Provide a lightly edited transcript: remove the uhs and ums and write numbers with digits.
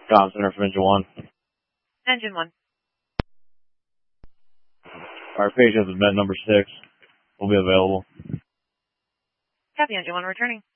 Comm Center from Engine 1. Engine 1. Our patient with med number 6 will be available. Copy, Engine 1 returning.